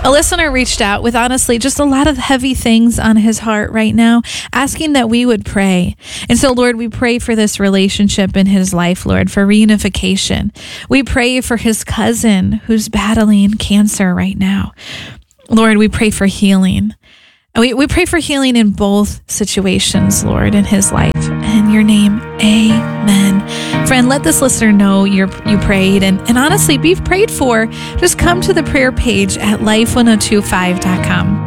A listener reached out with honestly just a lot of heavy things on his heart right now, asking that we would pray. And so, Lord, we pray for this relationship in his life, Lord, for reunification. We pray for his cousin who's battling cancer right now. Lord, we pray for healing. And we pray for healing in both situations, Lord, in his life. In your name, amen. Friend, let this listener know you prayed. And honestly, be prayed for. Just come to the prayer page at life1025.com.